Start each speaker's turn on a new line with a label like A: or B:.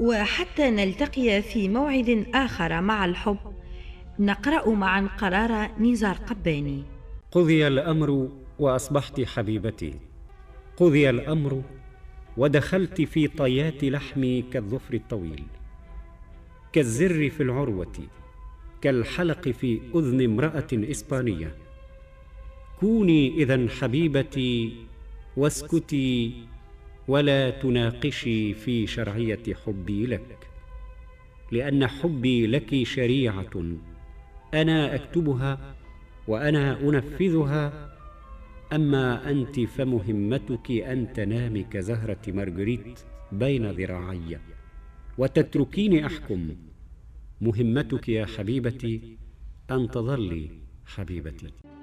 A: وحتى نلتقي في موعد آخر مع الحب، نقرأ معا قرار نزار قباني.
B: قضي الأمر وأصبحت حبيبتي، قضي الأمر ودخلت في طيات لحمي كالظفر الطويل، كالزر في العروة، كالحلق في أذن امرأة إسبانية. كوني إذن حبيبتي واسكتي ولا تناقشي في شرعية حبي لك، لأن حبي لك شريعة أنا أكتبها وأنا أنفذها، أما أنت فمهمتك أن تنامي كزهرة مارغريت بين ذراعي وتتركيني أحكم. مهمتك يا حبيبتي أن تظلي حبيبتي.